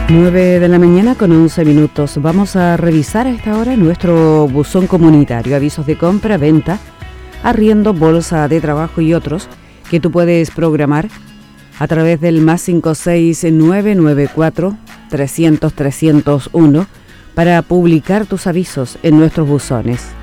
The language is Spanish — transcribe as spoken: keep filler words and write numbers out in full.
nueve de la mañana con once minutos. Vamos a revisar a esta hora nuestro buzón comunitario, avisos de compra, venta, arriendo, bolsa de trabajo y otros que tú puedes programar a través del más cinco seis nueve nueve cuatro trescientos trescientos uno para publicar tus avisos en nuestros buzones.